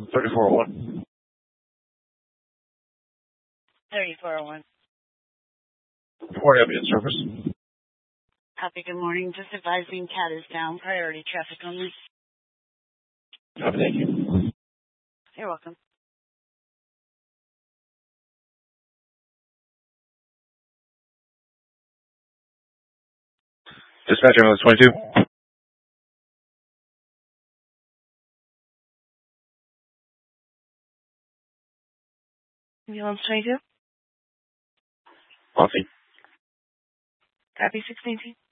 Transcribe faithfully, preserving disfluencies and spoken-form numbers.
thirty-four oh one. thirty-four oh one. Good morning, I'll be in service. Copy, good morning. Just advising cat is down. Priority traffic only. Copy, thank you. You're welcome. Dispatcher, ambulance twenty-two. Ambulance twenty-two. Coffee. Copy, six nineteen.